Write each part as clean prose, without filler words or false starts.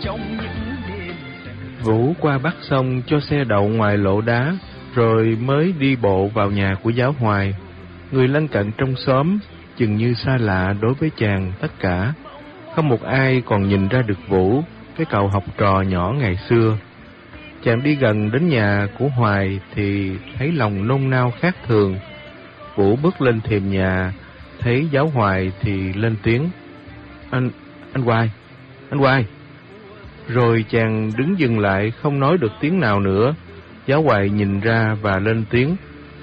Vũ qua bắt xong cho xe đậu ngoài lỗ đá, rồi mới đi bộ vào nhà của giáo Hoài. Người lân cận trong xóm chừng như xa lạ đối với chàng tất cả. Không một ai còn nhìn ra được Vũ, cái cậu học trò nhỏ ngày xưa. Chàng đi gần đến nhà của Hoài thì thấy lòng nôn nao khác thường. Vũ bước lên thềm nhà, thấy giáo Hoài thì lên tiếng: Anh Hoài. Rồi chàng đứng dừng lại, không nói được tiếng nào nữa. Giáo Hoài nhìn ra và lên tiếng: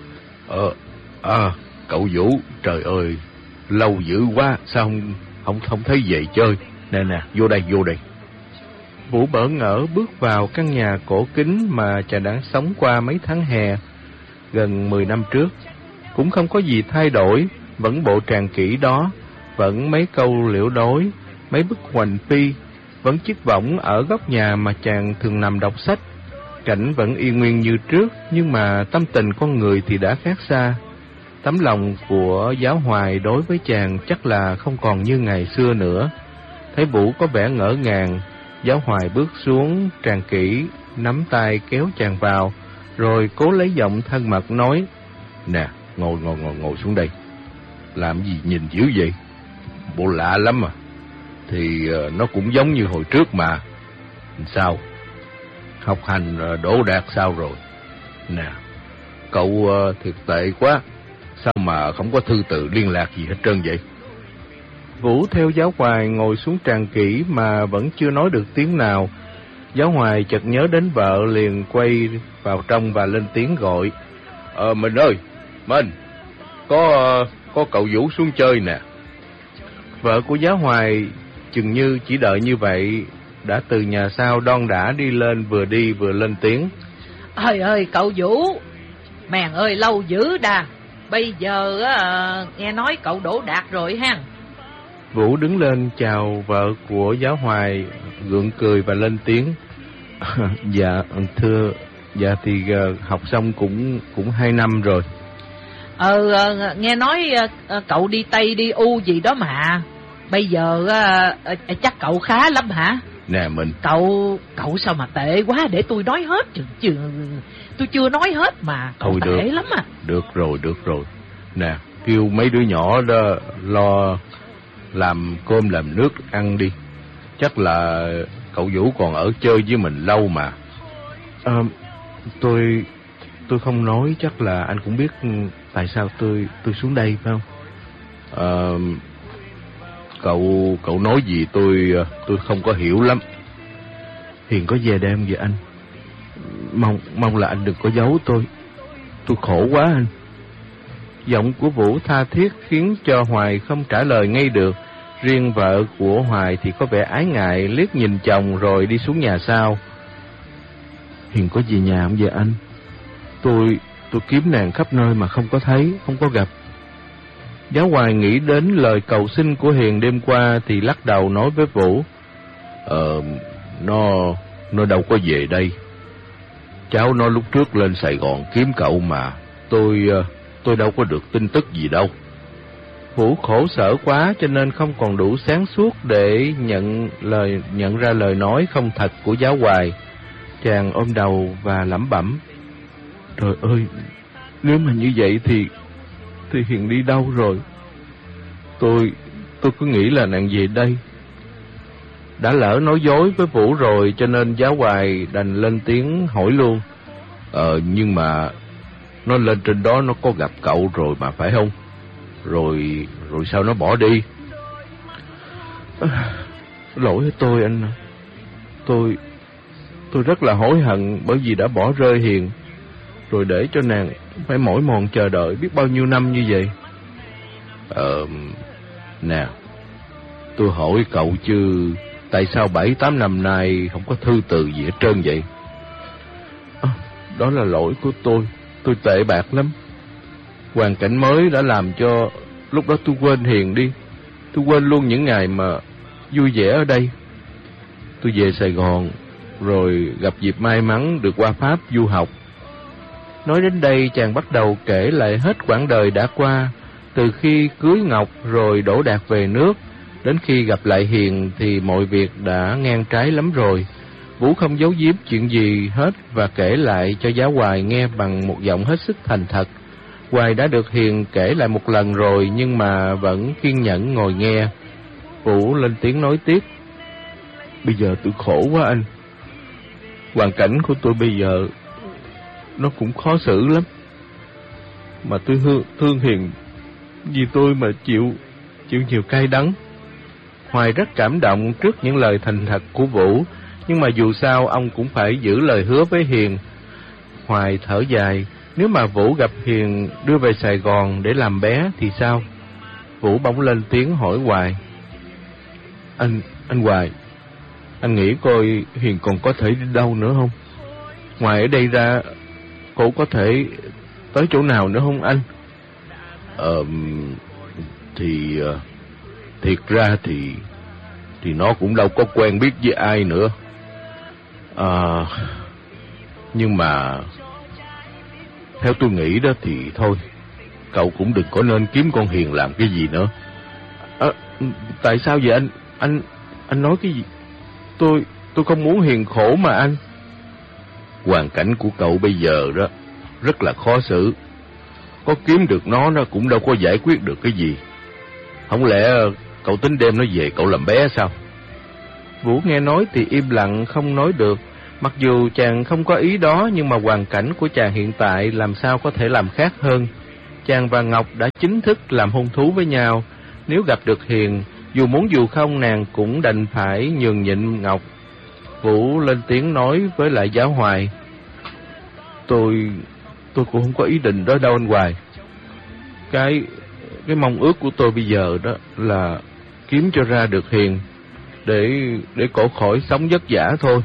Cậu Vũ, trời ơi, lâu dữ quá, sao không thấy về chơi? Nè, vô đây. Vũ bỡ ngỡ bước vào căn nhà cổ kính mà chàng đã sống qua mấy tháng hè gần 10 năm trước. Cũng không có gì thay đổi, vẫn bộ tràng kỹ đó, vẫn mấy câu liễu đối, mấy bức hoành phi, vẫn chiếc võng ở góc nhà mà chàng thường nằm đọc sách. Cảnh vẫn y nguyên như trước, nhưng mà tâm tình con người thì đã khác xa. Tấm lòng của giáo Hoài đối với chàng chắc là không còn như ngày xưa nữa. Thấy Vũ có vẻ ngỡ ngàng, giáo Hoài bước xuống tràng kỹ, nắm tay kéo chàng vào, rồi cố lấy giọng thân mật nói: Nè, ngồi xuống đây. Làm gì nhìn dữ vậy? Bộ lạ lắm à. Thì nó cũng giống như hồi trước mà. Sao? Học hành đỗ đạt sao rồi? Nè, cậu thiệt tệ quá. Sao mà không có thư từ liên lạc gì hết trơn vậy? Vũ theo giáo Hoài ngồi xuống tràng kỹ mà vẫn chưa nói được tiếng nào. Giáo Hoài chợt nhớ đến vợ, liền quay vào trong và lên tiếng gọi: Mình ơi, mình có cậu Vũ xuống chơi nè. Vợ của giáo Hoài chừng như chỉ đợi như vậy, đã từ nhà sau đon đả đi lên, vừa đi vừa lên tiếng: Ơi cậu Vũ, mèn ơi, lâu dữ đà. Bây giờ nghe nói cậu đỗ đạt rồi ha. Vũ đứng lên chào vợ của giáo Hoài, gượng cười và lên tiếng: Dạ thưa, dạ thì học xong cũng 2 năm rồi. Nghe nói cậu đi Tây đi U gì đó mà. Bây giờ chắc cậu khá lắm hả? Nè mình, Cậu sao mà tệ quá để tôi nói hết chứ. Tôi chưa nói hết mà. Thôi cậu được, tệ lắm à. Được rồi. Nè, kêu mấy đứa nhỏ đó lo làm cơm làm nước ăn đi. Chắc là cậu Vũ còn ở chơi với mình lâu mà. Tôi không nói, chắc là anh cũng biết tại sao tôi xuống đây phải không? Cậu nói gì tôi không có hiểu lắm. Hiền có về đây không vậy anh? Mong là anh đừng có giấu tôi khổ quá anh. Giọng của Vũ tha thiết khiến cho Hoài không trả lời ngay được. Riêng vợ của Hoài thì có vẻ ái ngại, liếc nhìn chồng rồi đi xuống nhà sau. Hiền có về nhà không vậy anh? Tôi kiếm nàng khắp nơi mà không có thấy, không có gặp. Giáo Hoài nghĩ đến lời cầu xin của Hiền đêm qua thì lắc đầu nói với Vũ: Nó đâu có về đây. Cháu nó lúc trước lên Sài Gòn kiếm cậu mà. Tôi đâu có được tin tức gì đâu. Vũ khổ sở quá cho nên không còn đủ sáng suốt để nhận ra lời nói không thật của giáo Hoài. Chàng ôm đầu và lẩm bẩm: Trời ơi, nếu mà như vậy thì Hiền đi đâu rồi? Tôi cứ nghĩ là nàng về đây. Đã lỡ nói dối với Vũ rồi cho nên giáo Hoài đành lên tiếng hỏi luôn: Nhưng mà nó lên trên đó nó có gặp cậu rồi mà phải không? Rồi sao nó bỏ đi? Lỗi của tôi anh ạ. Tôi rất là hối hận bởi vì đã bỏ rơi Hiền, rồi để cho nàng phải mỏi mòn chờ đợi biết bao nhiêu năm như vậy. Nè, tôi hỏi cậu chứ, tại sao 7-8 năm nay không có thư từ gì hết trơn vậy? Đó là lỗi của tôi tệ bạc lắm. Hoàn cảnh mới đã làm cho lúc đó tôi quên Hiền đi. Tôi quên luôn những ngày mà vui vẻ ở đây. Tôi về Sài Gòn, rồi gặp dịp may mắn được qua Pháp du học. Nói đến đây chàng bắt đầu kể lại hết quãng đời đã qua, từ khi cưới Ngọc rồi đỗ đạt về nước, Đến khi gặp lại Hiền thì mọi việc đã ngang trái lắm rồi. Vũ không giấu giếm chuyện gì hết và kể lại cho Giáo Hoài nghe bằng một giọng hết sức thành thật. Hoài đã được Hiền kể lại một lần rồi nhưng mà vẫn kiên nhẫn ngồi nghe. Vũ lên tiếng nói tiếp. Bây giờ tôi khổ quá anh. Hoàn cảnh của tôi bây giờ nó cũng khó xử lắm. Mà tôi thương Hiền vì tôi mà chịu nhiều cay đắng. Hoài rất cảm động trước những lời thành thật của Vũ, nhưng mà dù sao ông cũng phải giữ lời hứa với Hiền. Hoài thở dài, nếu mà Vũ gặp Hiền đưa về Sài Gòn để làm bé thì sao? Vũ bỗng lên tiếng hỏi Hoài. Anh Hoài, anh nghĩ coi Hiền còn có thể đi đâu nữa không? Ngoài ở đây ra, cô có thể tới chỗ nào nữa không anh? Thiệt ra thì nó cũng đâu có quen biết với ai nữa. Nhưng mà theo tôi nghĩ đó thì thôi, cậu cũng đừng có nên kiếm con Hiền làm cái gì nữa. Tại sao vậy anh? Anh nói cái gì? Tôi không muốn Hiền khổ mà anh. Hoàn cảnh của cậu bây giờ đó rất là khó xử. Có kiếm được nó cũng đâu có giải quyết được cái gì. Không lẽ cậu tính đem nó về cậu làm bé sao? Vũ nghe nói thì im lặng không nói được. Mặc dù chàng không có ý đó, nhưng mà hoàn cảnh của chàng hiện tại làm sao có thể làm khác hơn. Chàng và Ngọc đã chính thức làm hôn thú với nhau. Nếu gặp được Hiền, dù muốn dù không nàng cũng đành phải nhường nhịn Ngọc. Vũ lên tiếng nói với lại Giáo Hoài. Tôi cũng không có ý định đó đâu anh Hoài. Cái mong ước của tôi bây giờ đó là kiếm cho ra được Hiền để cổ khỏi sống vất vả thôi.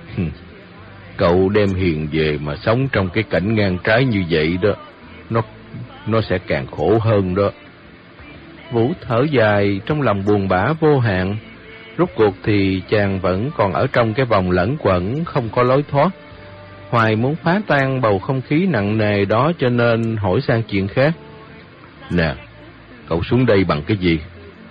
Cậu đem Hiền về mà sống trong cái cảnh ngang trái như vậy đó, nó sẽ càng khổ hơn đó. Vũ thở dài trong lòng buồn bã vô hạn. Rốt cuộc thì chàng vẫn còn ở trong cái vòng lẩn quẩn không có lối thoát. Hoài muốn phá tan bầu không khí nặng nề đó cho nên hỏi sang chuyện khác. Nè, cậu xuống đây bằng cái gì?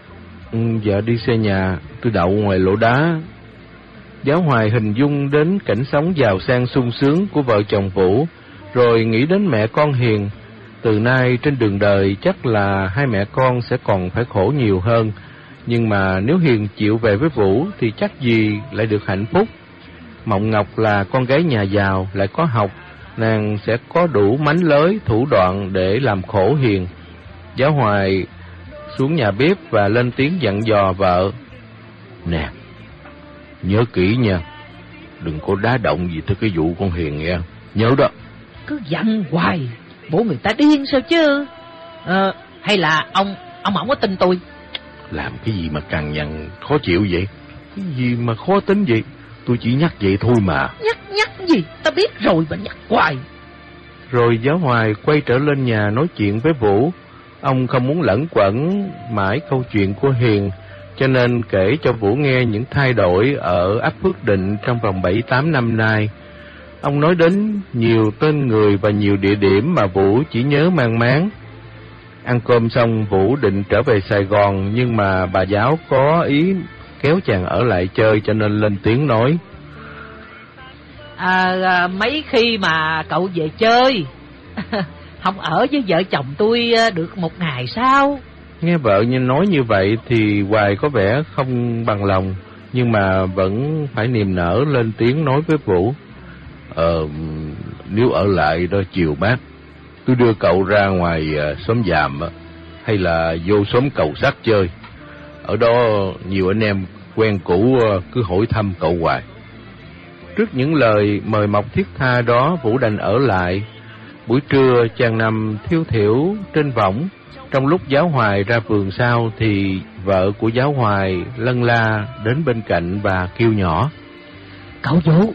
Dạ đi xe nhà, tôi đậu ngoài lỗ đá. Giáo Hoài hình dung đến cảnh sống giàu sang sung sướng của vợ chồng Vũ, rồi nghĩ đến mẹ con Hiền. Từ nay trên đường đời chắc là hai mẹ con sẽ còn phải khổ nhiều hơn. Nhưng mà nếu Hiền chịu về với Vũ thì chắc gì lại được hạnh phúc. Mộng Ngọc là con gái nhà giàu, lại có học, nàng sẽ có đủ mánh lới, thủ đoạn để làm khổ Hiền. Giáo Hoài xuống nhà bếp và lên tiếng dặn dò vợ. Nè, nhớ kỹ nha, đừng có đá động gì tới cái vụ con Hiền nghe, nhớ đó. Cứ dặn hoài, bố người ta điên sao chứ? Hay là ông không có tin tôi? Làm cái gì mà cằn nhằn khó chịu vậy? Cái gì mà khó tính vậy? Tôi chỉ nhắc vậy thôi mà. Nhắc gì? Ta biết rồi mà nhắc hoài. Rồi Giáo Hoài quay trở lên nhà nói chuyện với Vũ. Ông không muốn lẩn quẩn mãi câu chuyện của Hiền, cho nên kể cho Vũ nghe những thay đổi ở ấp Phước Định trong vòng 7-8 năm nay. Ông nói đến nhiều tên người và nhiều địa điểm mà Vũ chỉ nhớ mang máng. Ăn cơm xong Vũ định trở về Sài Gòn, nhưng mà bà Giáo có ý kéo chàng ở lại chơi cho nên lên tiếng nói. Mấy khi mà cậu về chơi không ở với vợ chồng tôi được một ngày sao? Nghe vợ nói như vậy thì Hoài có vẻ không bằng lòng, nhưng mà vẫn phải niềm nở lên tiếng nói với Vũ. Nếu ở lại đó chiều mát, tôi đưa cậu ra ngoài xóm Giàm hay là vô xóm Cầu Sắt chơi. Ở đó nhiều anh em quen cũ cứ hỏi thăm cậu hoài. Trước những lời mời mọc thiết tha đó, Vũ đành ở lại. Buổi trưa chàng nằm thiêu thiểu trên võng. Trong lúc Giáo Hoài ra vườn sau thì vợ của Giáo Hoài lân la đến bên cạnh và kêu nhỏ. Cậu Vũ!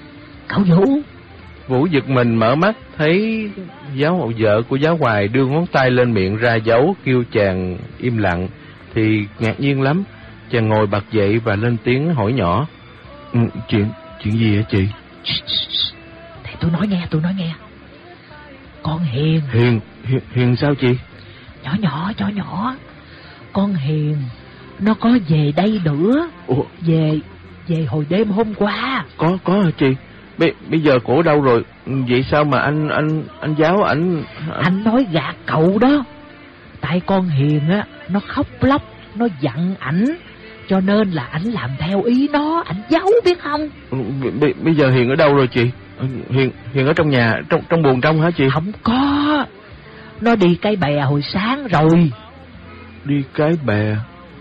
Vũ giật mình mở mắt thấy vợ của Giáo Hoài đưa ngón tay lên miệng ra dấu kêu chàng im lặng thì ngạc nhiên lắm. Chàng ngồi bật dậy và lên tiếng hỏi nhỏ. Chuyện gì hả chị? Để tôi nói nghe. Con Hiền. Hiền sao chị? Nhỏ. Con Hiền Nó có về đây nữa. Ủa? Về hồi đêm hôm qua. Có hả chị? Bây giờ cổ đâu rồi? Vậy sao mà anh giáo ảnh... Anh nói gạt cậu đó. Tại con Hiền á, nó khóc lóc, nó giận ảnh, cho nên là ảnh làm theo ý nó, ảnh giấu biết không? Bây giờ Hiền ở đâu rồi chị? Hiền ở trong nhà, trong buồng trong hả chị? Không có. Nó đi cái bè hồi sáng rồi. Đi cái bè?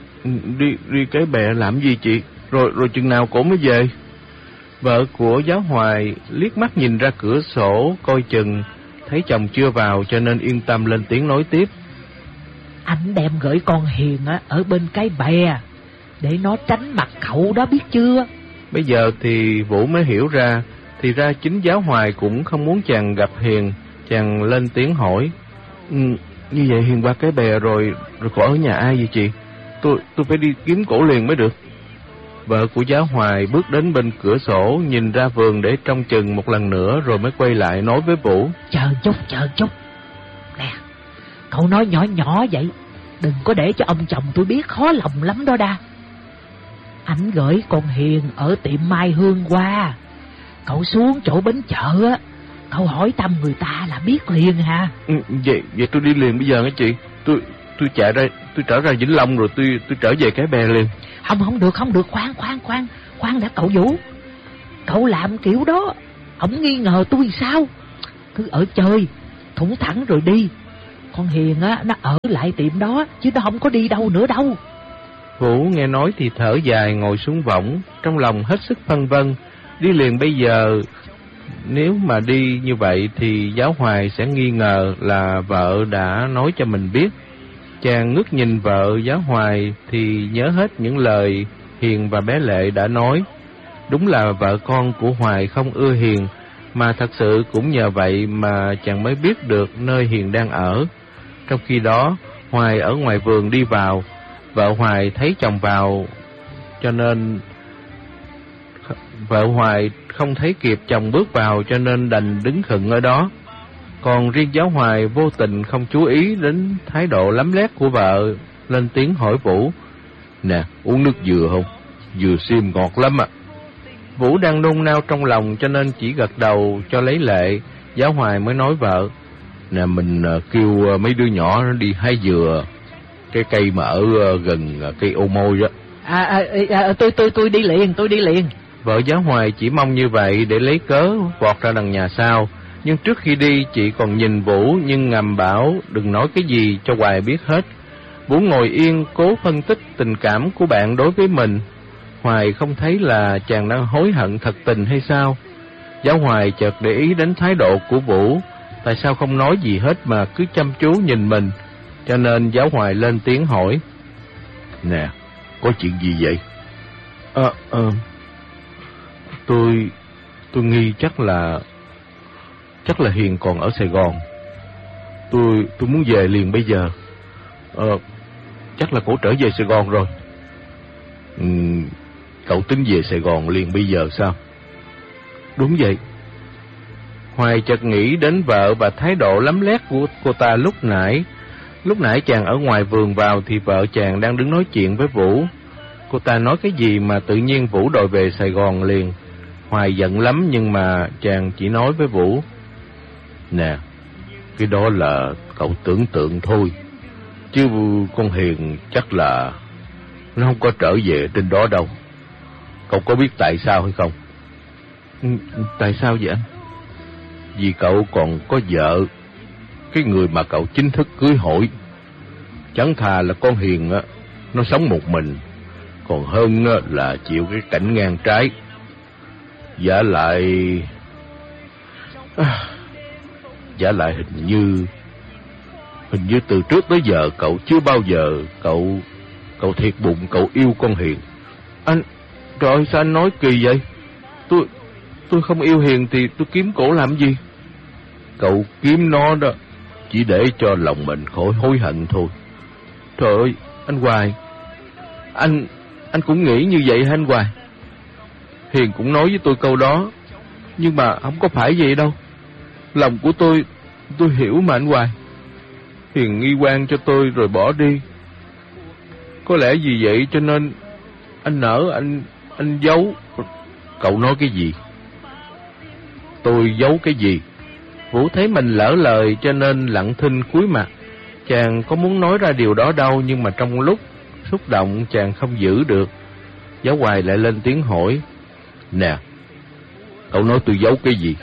Đi cái bè làm gì chị? Rồi chừng nào cổ mới về? Vợ của giáo Hoài liếc mắt nhìn ra cửa sổ coi chừng, thấy chồng chưa vào cho nên yên tâm lên tiếng nói tiếp. Anh đem gửi con Hiền á ở bên cái bè để nó tránh mặt cậu đó, biết chưa? Bây giờ thì Vũ mới hiểu ra, thì ra chính giáo Hoài cũng không muốn chàng gặp Hiền. Chàng lên tiếng hỏi. Như vậy Hiền qua cái bè rồi cổ ở nhà ai vậy chị? Tôi phải đi kiếm cổ liền mới được. Vợ của giáo Hoài bước đến bên cửa sổ, nhìn ra vườn để trông chừng một lần nữa rồi mới quay lại nói với Vũ. Chờ chút. Nè, cậu nói nhỏ vậy, đừng có để cho ông chồng tôi biết, khó lòng lắm đó đa. Ảnh gửi con Hiền ở tiệm Mai Hương qua. Cậu xuống chỗ bến chợ á, cậu hỏi thăm người ta là biết liền hả? Vậy tôi đi liền bây giờ hả chị? Tôi trở ra Vĩnh Long rồi tôi trở về cái bè liền. Không được, khoan đã cậu Vũ. Cậu làm kiểu đó, ổng nghi ngờ tôi sao? Cứ ở chơi, thủng thẳng rồi đi. Con Hiền á, nó ở lại tiệm đó, chứ nó không có đi đâu nữa đâu. Vũ nghe nói thì thở dài ngồi xuống võng, trong lòng hết sức phân vân. Đi liền bây giờ, nếu mà đi như vậy thì giáo Hoài sẽ nghi ngờ là vợ đã nói cho mình biết. Chàng ngước nhìn vợ giáo Hoài thì nhớ hết những lời Hiền và bé Lệ đã nói. Đúng là vợ con của Hoài không ưa Hiền, mà thật sự cũng nhờ vậy mà chàng mới biết được nơi Hiền đang ở. Trong khi đó, Hoài ở ngoài vườn đi vào, vợ Hoài thấy chồng vào, cho nên vợ Hoài không thấy kịp chồng bước vào cho nên đành đứng khựng ở đó. Còn riêng giáo Hoài vô tình không chú ý đến thái độ lấm lét của vợ, lên tiếng hỏi Vũ. Nè, uống nước dừa không? Dừa xiêm ngọt lắm ạ. Vũ đang nôn nao trong lòng cho nên chỉ gật đầu cho lấy lệ. Giáo Hoài mới nói vợ. Nè, mình kêu mấy đứa nhỏ nó đi hái dừa, cái cây mà ở gần cây ô môi đó. Tôi đi liền. Vợ giáo Hoài chỉ mong như vậy để lấy cớ vọt ra đằng nhà sau. Nhưng trước khi đi chị còn nhìn Vũ nhưng ngầm bảo đừng nói cái gì cho Hoài biết hết. Vũ ngồi yên cố phân tích tình cảm của bạn đối với mình. Hoài không thấy là chàng đang hối hận thật tình hay sao? Giáo Hoài chợt để ý đến thái độ của Vũ, tại sao không nói gì hết mà cứ chăm chú nhìn mình, cho nên giáo Hoài lên tiếng hỏi. Nè, có chuyện gì vậy? Tôi nghi chắc là Hiền còn ở Sài Gòn. Tôi muốn về liền bây giờ. Chắc là cổ trở về Sài Gòn rồi. Cậu tính về Sài Gòn liền bây giờ sao? Đúng vậy. Hoài chợt nghĩ đến vợ và thái độ lấm lét của cô ta lúc nãy. Lúc nãy chàng ở ngoài vườn vào thì vợ chàng đang đứng nói chuyện với Vũ. Cô ta nói cái gì mà tự nhiên Vũ đòi về Sài Gòn liền. Hoài giận lắm nhưng mà chàng chỉ nói với Vũ. Nè, cái đó là cậu tưởng tượng thôi, chứ con Hiền chắc là nó không có trở về trên đó đâu. Cậu có biết tại sao hay không? Tại sao vậy anh? Vì cậu còn có vợ, cái người mà cậu chính thức cưới hỏi. Chẳng thà là con Hiền á, nó sống một mình, còn hơn là chịu cái cảnh ngang trái. Giả lại hình như từ trước tới giờ cậu chưa bao giờ cậu thiệt bụng cậu yêu con Hiền. Anh, trời sao anh nói kỳ vậy? Tôi không yêu Hiền thì tôi kiếm cổ làm gì? Cậu kiếm nó đó chỉ để cho lòng mình khỏi hối hận thôi. Trời ơi, anh Hoài, anh cũng nghĩ như vậy hả anh Hoài? Hiền cũng nói với tôi câu đó, nhưng mà không có phải vậy đâu. Lòng của tôi hiểu mà anh Hoài. Hiền nghi quan cho tôi rồi bỏ đi. Có lẽ vì vậy cho nên anh nỡ anh giấu. Cậu nói cái gì? Tôi giấu cái gì? Vũ thấy mình lỡ lời cho nên lặng thinh cúi mặt. Chàng có muốn nói ra điều đó đâu, nhưng mà trong lúc xúc động chàng không giữ được. Giáo Hoài lại lên tiếng hỏi: Nè, cậu nói tôi giấu cái gì?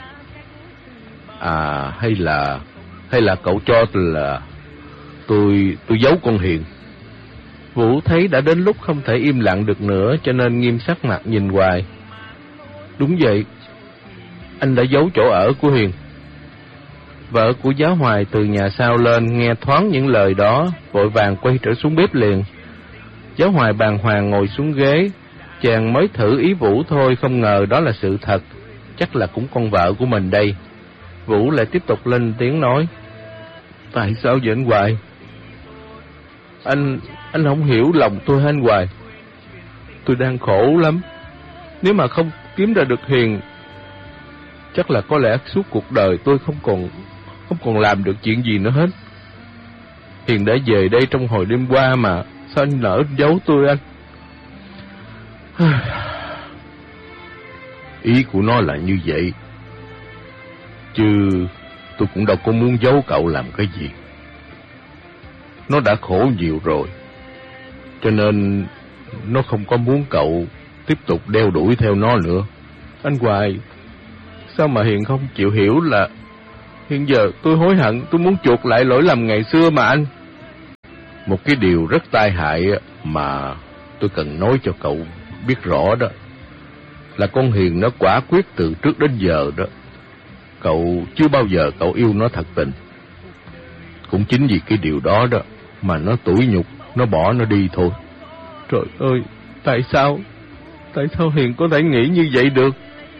Hay là cậu cho là tôi giấu con Hiền? Vũ thấy đã đến lúc không thể im lặng được nữa, cho nên nghiêm sắc mặt nhìn Hoài. Đúng vậy, anh đã giấu chỗ ở của Hiền. Vợ của Giáo Hoài từ nhà sau lên, nghe thoáng những lời đó, vội vàng quay trở xuống bếp liền. Giáo Hoài bàng hoàng ngồi xuống ghế. Chàng mới thử ý Vũ thôi, không ngờ đó là sự thật. Chắc là cũng con vợ của mình đây. Vũ lại tiếp tục lên tiếng nói: Tại sao vậy anh Hoài? Anh không hiểu lòng tôi anh Hoài. Tôi đang khổ lắm. Nếu mà không kiếm ra được Hiền, chắc là có lẽ suốt cuộc đời tôi không còn làm được chuyện gì nữa hết. Hiền đã về đây trong hồi đêm qua mà, sao anh nỡ giấu tôi anh? Ý của nó là như vậy, chứ tôi cũng đâu có muốn giấu cậu làm cái gì. Nó đã khổ nhiều rồi, cho nên nó không có muốn cậu tiếp tục đeo đuổi theo nó nữa. Anh Hoài, sao mà Hiền không chịu hiểu là hiện giờ tôi hối hận, tôi muốn chuộc lại lỗi lầm ngày xưa mà anh. Một cái điều rất tai hại mà tôi cần nói cho cậu biết rõ đó là con Hiền nó quả quyết từ trước đến giờ đó. Cậu chưa bao giờ cậu yêu nó thật tình. Cũng chính vì cái điều đó đó mà nó tủi nhục, nó bỏ nó đi thôi. Trời ơi, tại sao Hiền có thể nghĩ như vậy được?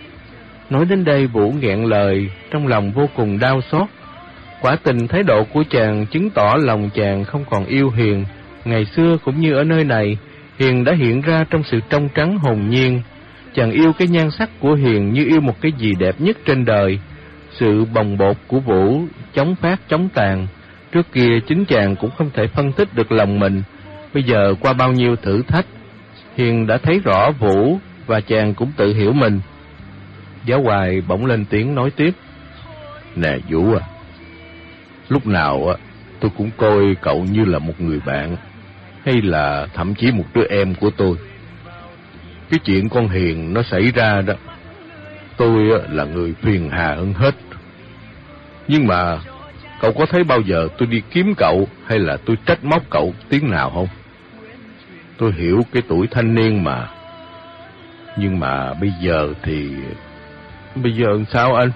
Nói đến đây Vũ nghẹn lời, trong lòng vô cùng đau xót. Quả tình thái độ của chàng chứng tỏ lòng chàng không còn yêu Hiền. Ngày xưa cũng như ở nơi này, Hiền đã hiện ra trong sự trong trắng hồn nhiên. Chàng yêu cái nhan sắc của Hiền như yêu một cái gì đẹp nhất trên đời. Sự bồng bột của Vũ chống phát chống tàn. Trước kia chính chàng cũng không thể phân tích được lòng mình. Bây giờ qua bao nhiêu thử thách, Hiền đã thấy rõ Vũ và chàng cũng tự hiểu mình. Giáo Hoài bỗng lên tiếng nói tiếp: Nè Vũ à, lúc nào tôi cũng coi cậu như là một người bạn, hay là thậm chí một đứa em của tôi. Cái chuyện con Hiền nó xảy ra đó, tôi là người phiền hà hơn hết. Nhưng mà cậu có thấy bao giờ tôi đi kiếm cậu hay là tôi trách móc cậu tiếng nào không? Tôi hiểu cái tuổi thanh niên mà. Nhưng mà bây giờ thì... Bây giờ sao anh?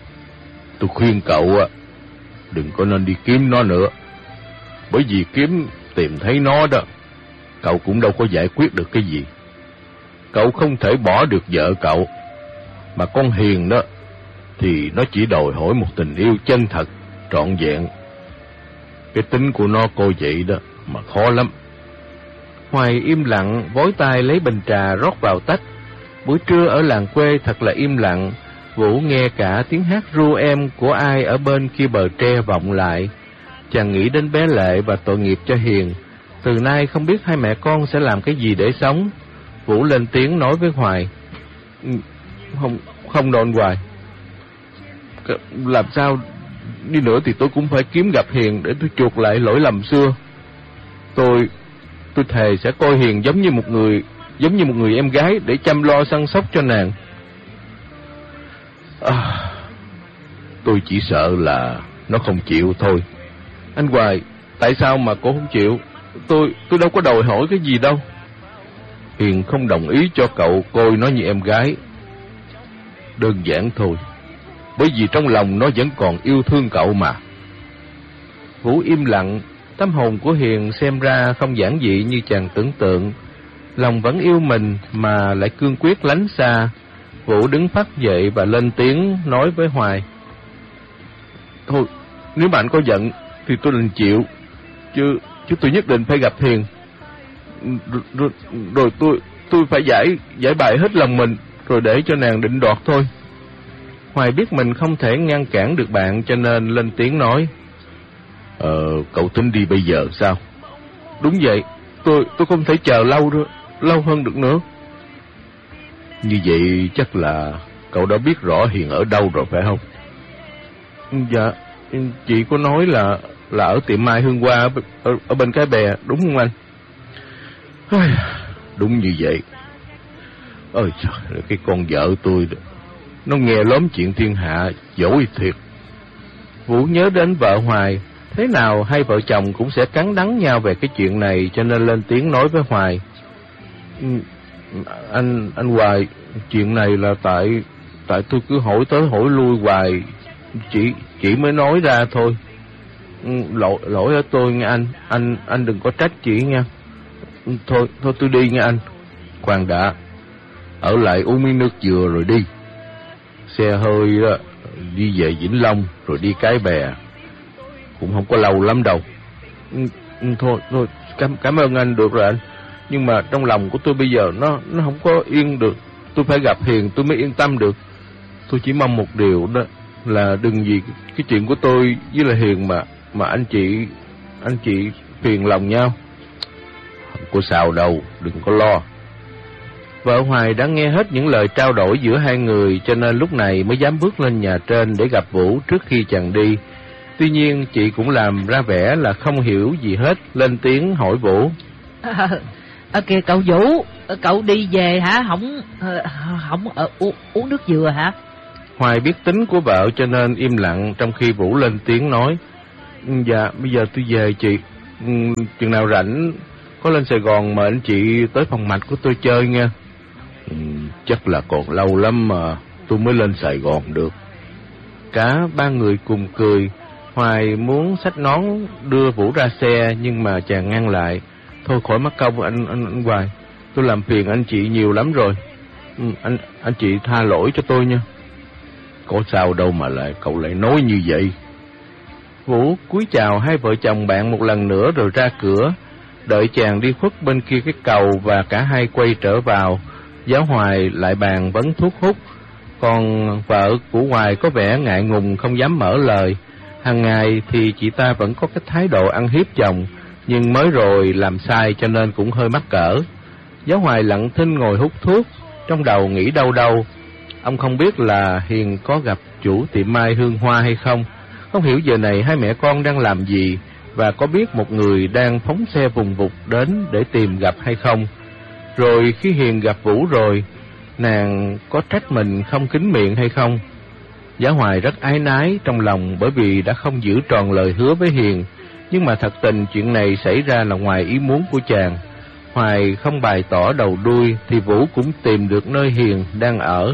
Tôi khuyên cậu đừng có nên đi kiếm nó nữa. Bởi vì tìm thấy nó đó, cậu cũng đâu có giải quyết được cái gì. Cậu không thể bỏ được vợ cậu. Mà con Hiền đó thì nó chỉ đòi hỏi một tình yêu chân thật, trọn vẹn. Cái tính của nó cô vậy đó mà khó lắm. Hoài im lặng, vối tay lấy bình trà rót vào tách. Buổi trưa ở làng quê thật là im lặng. Vũ nghe cả tiếng hát ru em của ai ở bên kia bờ tre vọng lại. Chàng nghĩ đến bé Lệ và tội nghiệp cho Hiền. Từ nay không biết hai mẹ con sẽ làm cái gì để sống. Vũ lên tiếng nói với Hoài: Không đâu anh Hoài. Làm sao đi nữa thì tôi cũng phải kiếm gặp Hiền để tôi chuộc lại lỗi lầm xưa. Tôi thề sẽ coi Hiền giống như một người em gái để chăm lo săn sóc cho nàng. Tôi chỉ sợ là nó không chịu thôi. Anh Hoài, tại sao mà cô không chịu? Tôi đâu có đòi hỏi cái gì đâu. Hiền không đồng ý cho cậu coi nó như em gái. Đơn giản thôi, bởi vì trong lòng nó vẫn còn yêu thương cậu mà. Vũ im lặng. Tâm hồn của Hiền xem ra không giản dị như chàng tưởng tượng. Lòng vẫn yêu mình mà lại cương quyết lánh xa. Vũ đứng phắt dậy và lên tiếng nói với Hoài: Thôi, nếu bạn có giận thì tôi đành chịu, chứ tôi nhất định phải gặp Hiền. Rồi tôi phải giải bày hết lòng mình, rồi để cho nàng định đoạt thôi. Hoài biết mình không thể ngăn cản được bạn, cho nên lên tiếng nói: Cậu tính đi bây giờ sao? Đúng vậy, tôi không thể chờ lâu hơn được nữa. Như vậy chắc là cậu đã biết rõ Hiền ở đâu rồi phải không? Dạ, chị có nói là ở tiệm mai Hương Hoa ở bên cái bè, đúng không anh? Đúng như vậy. Ôi trời, cái con vợ tôi nó nghe lóm chuyện thiên hạ, dỗi thiệt. Vũ nhớ đến vợ Hoài, thế nào hai vợ chồng cũng sẽ cắn đắng nhau về cái chuyện này, cho nên lên tiếng nói với Hoài. Anh Hoài, chuyện này là tại tôi cứ hỏi tới hỏi lui hoài, chị mới nói ra thôi. Lỗi ở tôi nghe anh đừng có trách chị nha. Thôi tôi đi nha anh. Khoan đã, ở lại uống miếng nước dừa rồi đi. Xe hơi đó, đi về Vĩnh Long rồi đi Cái Bè, cũng không có lâu lắm đâu. Thôi cảm ơn anh, được rồi anh. Nhưng mà trong lòng của tôi bây giờ nó không có yên được. Tôi phải gặp Hiền tôi mới yên tâm được. Tôi chỉ mong một điều đó là đừng vì cái chuyện của tôi với là Hiền mà anh chị phiền lòng nhau. Không có sao đâu, đừng có lo. Vợ Hoài đã nghe hết những lời trao đổi giữa hai người, cho nên lúc này mới dám bước lên nhà trên để gặp Vũ trước khi chàng đi. Tuy nhiên chị cũng làm ra vẻ là không hiểu gì hết, lên tiếng hỏi Vũ. Kìa cậu Vũ, cậu đi về hả? Không uống nước dừa hả? Hoài biết tính của vợ cho nên im lặng, trong khi Vũ lên tiếng nói. Dạ, bây giờ tôi về chị. Chừng nào rảnh có lên Sài Gòn mời anh chị tới phòng mạch của tôi chơi nha. Chắc là còn lâu lắm mà tôi mới lên Sài Gòn được. Cả ba người cùng cười. Hoài muốn xách nón đưa Vũ ra xe, nhưng mà chàng ngăn lại. Thôi khỏi mắc công anh Hoài, tôi làm phiền anh chị nhiều lắm rồi. Anh chị tha lỗi cho tôi nha. Có sao đâu mà cậu lại nói như vậy. Vũ cúi chào hai vợ chồng bạn một lần nữa rồi ra cửa. Đợi chàng đi khuất bên kia cái cầu và cả hai quay trở vào, Giáo Hoài lại bàn vấn thuốc hút. Còn vợ của Hoài có vẻ ngại ngùng không dám mở lời. Hàng ngày thì chị ta vẫn có cái thái độ ăn hiếp chồng, nhưng mới rồi làm sai cho nên cũng hơi mắc cỡ. Giáo Hoài lặng thinh ngồi hút thuốc, trong đầu nghĩ đâu. Ông không biết là Hiền có gặp chủ tiệm mai Hương Hoa hay không, không hiểu giờ này hai mẹ con đang làm gì, và có biết một người đang phóng xe vùng vụt đến để tìm gặp hay không. Rồi khi Hiền gặp Vũ rồi, nàng có trách mình không kín miệng hay không. Giáo Hoài rất áy náy trong lòng bởi vì đã không giữ tròn lời hứa với Hiền, nhưng mà thật tình chuyện này xảy ra là ngoài ý muốn của chàng. Hoài không bày tỏ đầu đuôi thì Vũ cũng tìm được nơi Hiền đang ở.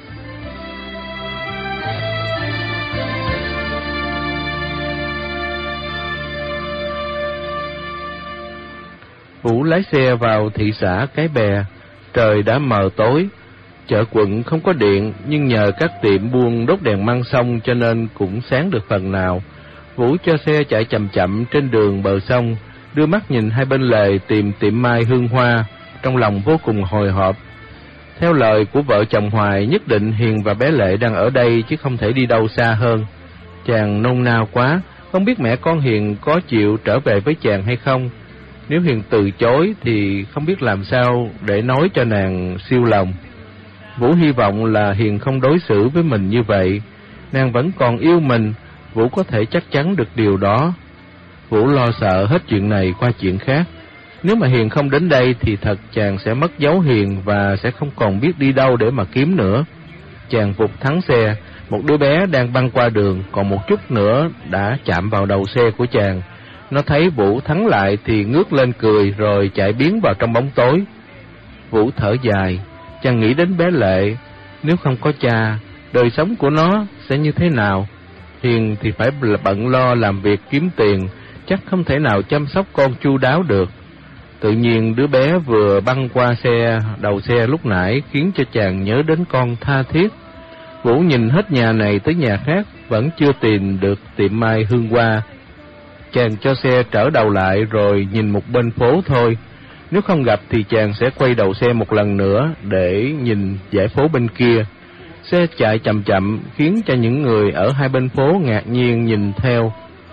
Vũ lái xe vào thị xã Cái Bè. Trời đã mờ tối, chợ quận không có điện, nhưng nhờ các tiệm buôn đốt đèn măng sông cho nên cũng sáng được phần nào. Vũ cho xe chạy chậm chậm trên đường bờ sông, đưa mắt nhìn hai bên lề tìm tiệm mai Hương Hoa, trong lòng vô cùng hồi hộp. Theo lời của vợ chồng Hoài, nhất định Hiền và bé Lệ đang ở đây chứ không thể đi đâu xa hơn. Chàng nôn nao quá, không biết mẹ con Hiền có chịu trở về với chàng hay không. Nếu Hiền từ chối thì không biết làm sao để nói cho nàng siêu lòng. Vũ hy vọng là Hiền không đối xử với mình như vậy. Nàng vẫn còn yêu mình, Vũ có thể chắc chắn được điều đó. Vũ lo sợ hết chuyện này qua chuyện khác. Nếu mà Hiền không đến đây thì thật chàng sẽ mất dấu Hiền và sẽ không còn biết đi đâu để mà kiếm nữa. Chàng vụt thắng xe, một đứa bé đang băng qua đường, còn một chút nữa đã chạm vào đầu xe của chàng. Nó thấy Vũ thắng lại thì ngước lên cười rồi chạy biến vào trong bóng tối. Vũ thở dài, chàng nghĩ đến bé Lệ. Nếu không có cha, đời sống của nó sẽ như thế nào? Hiền thì phải bận lo làm việc kiếm tiền, chắc không thể nào chăm sóc con chu đáo được. Tự nhiên đứa bé vừa băng qua đầu xe lúc nãy khiến cho chàng nhớ đến con tha thiết. Vũ nhìn hết nhà này tới nhà khác, vẫn chưa tìm được tiệm mai Hương Hoa. Chàng cho xe trở đầu lại rồi nhìn một bên phố thôi. Nếu không gặp thì chàng sẽ quay đầu xe một lần nữa để nhìn dãy phố bên kia. Xe chạy chậm chậm khiến cho những người ở hai bên phố ngạc nhiên nhìn theo.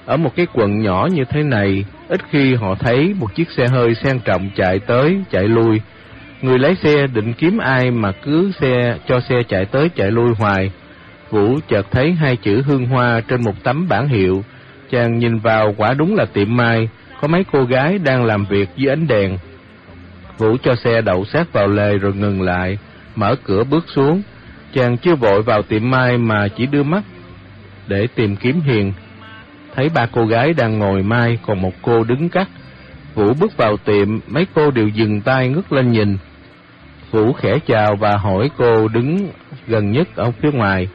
Ở một cái quận nhỏ như thế này, ít khi họ thấy một chiếc xe hơi sang trọng chạy tới, chạy lui. Người lái xe định kiếm ai mà cứ cho xe chạy tới chạy lui hoài. Vũ chợt thấy hai chữ Hương Hoa trên một tấm bảng hiệu. Chàng nhìn vào, quả đúng là tiệm mai, có mấy cô gái đang làm việc dưới ánh đèn. Vũ cho xe đậu sát vào lề rồi ngừng lại, mở cửa bước xuống. Chàng chưa vội vào tiệm mai mà chỉ đưa mắt để tìm kiếm Hiền. Thấy ba cô gái đang ngồi mai, còn một cô đứng cắt. Vũ bước vào tiệm, mấy cô đều dừng tay ngước lên nhìn. Vũ khẽ chào và hỏi cô đứng gần nhất ở phía ngoài.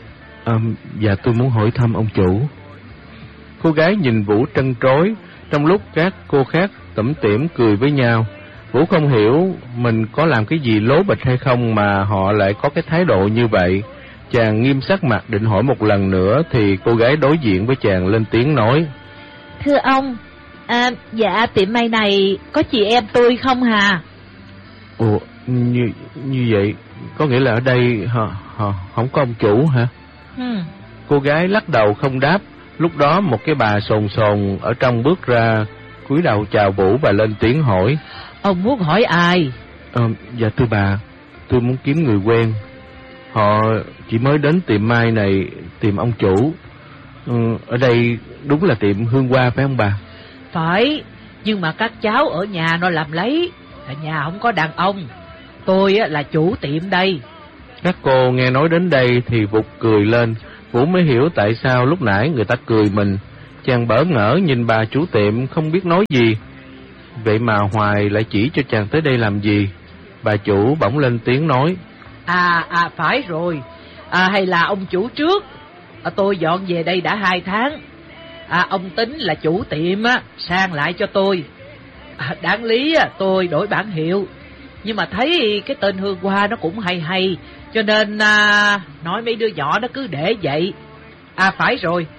Dạ tôi muốn hỏi thăm ông chủ. Cô gái nhìn Vũ trân trối, trong lúc các cô khác tủm tỉm cười với nhau. Vũ không hiểu mình có làm cái gì lố bịch hay không mà họ lại có cái thái độ như vậy. Chàng nghiêm sắc mặt định hỏi một lần nữa thì cô gái đối diện với chàng lên tiếng nói: Thưa ông, dạ tiệm may này có chị em tôi không hả? Ồ, như vậy có nghĩa là ở đây họ không có ông chủ hả? Cô gái lắc đầu không đáp. Lúc đó một cái bà sồn sồn ở trong bước ra, cúi đầu chào Vũ và lên tiếng hỏi: Ông muốn hỏi ai? Dạ thưa bà, tôi muốn kiếm người quen. Họ chỉ mới đến tiệm mai này tìm ông chủ. Ở đây đúng là tiệm Hương Hoa phải không bà? Phải, nhưng mà các cháu ở nhà nó làm lấy, ở nhà không có đàn ông. Tôi là chủ tiệm đây. Các cô nghe nói đến đây thì vụt cười lên. Vũ mới hiểu tại sao lúc nãy người ta cười mình. Chàng bỡ ngỡ nhìn bà chủ tiệm không biết nói gì. Vậy mà Hoài lại chỉ cho chàng tới đây làm gì? Bà chủ bỗng lên tiếng nói: Phải rồi. Hay là ông chủ trước? Tôi dọn về đây đã 2 tháng. Ông tính là chủ tiệm sang lại cho tôi. Đáng lý tôi đổi bản hiệu, nhưng mà thấy cái tên Hương Hoa nó cũng hay hay, cho nên nói mấy đứa nhỏ nó cứ để vậy. Phải rồi,